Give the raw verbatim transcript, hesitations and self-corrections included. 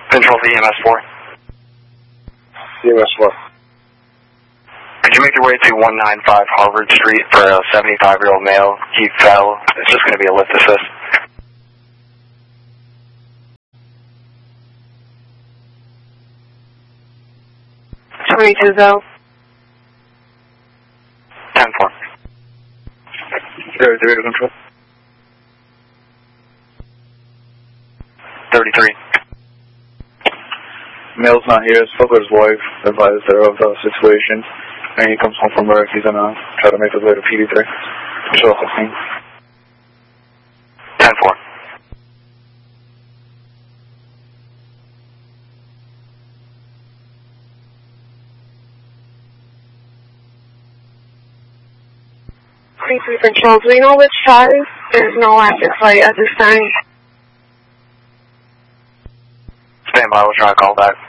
Control to E M S four. E M S four. Could you make your way to one ninety-five Harvard Street for a seventy-five-year-old male? He fell. It's just going to be a lift assist. twenty-two though. ten four. thirty-three to control. thirty-three. Male's not here. Spoke with his wife. Advised her of the situation. And he comes home from work. He's gonna try to make his way to P D three. Show up the scene. ten four. twenty-three Control. Do we know which size? There's no active flight at this time. Stand by. We'll try to call back.